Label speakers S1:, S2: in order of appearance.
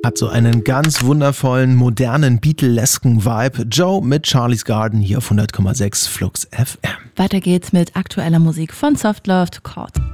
S1: Hat so einen ganz wundervollen, modernen, Beatlesken Vibe. Joe mit Charlie's Garden hier auf 100,6 Flux FM.
S2: Weiter geht's mit aktueller Musik von Soft Love to Court.